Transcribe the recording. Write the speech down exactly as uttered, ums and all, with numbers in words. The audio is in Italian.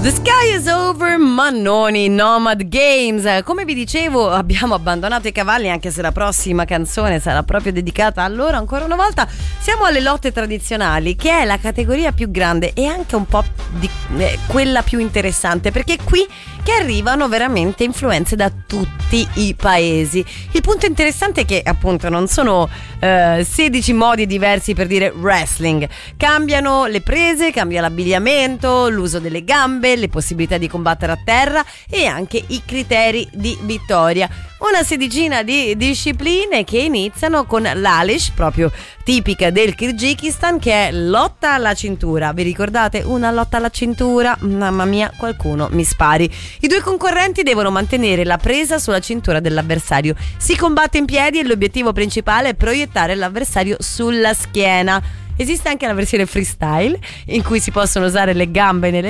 The Sky is Over, Mannoni, Nomad Games. Come vi dicevo, abbiamo abbandonato i cavalli, anche se la prossima canzone sarà proprio dedicata a loro ancora una volta. Siamo alle lotte tradizionali, che è la categoria più grande e anche un po' di, eh, quella più interessante, perché qui che arrivano veramente influenze da tutti i paesi. Il punto interessante è che appunto non sono eh, sedici modi diversi per dire wrestling. Cambiano le prese, cambia l'abbigliamento, l'uso delle gambe, le possibilità di combattere a terra e anche i criteri di vittoria. Una sedicina di discipline che iniziano con l'Alish, proprio tipica del Kirghizistan, che è lotta alla cintura. Vi ricordate? Una lotta alla cintura? Mamma mia, qualcuno mi spari. I due concorrenti devono mantenere la presa sulla cintura dell'avversario. Si combatte in piedi e l'obiettivo principale è proiettare l'avversario sulla schiena. Esiste anche la versione freestyle, in cui si possono usare le gambe nelle